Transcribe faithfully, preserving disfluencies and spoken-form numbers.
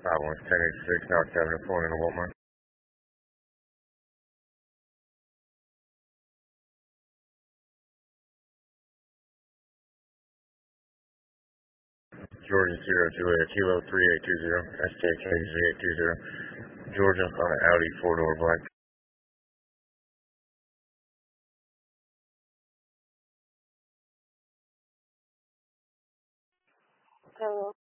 five one ten eighty-six, North Avenue, four in Walmart. Georgia zero two eight, Kilo three eight two zero, S J K three eight two zero. Georgia on an Audi four door black. Hello.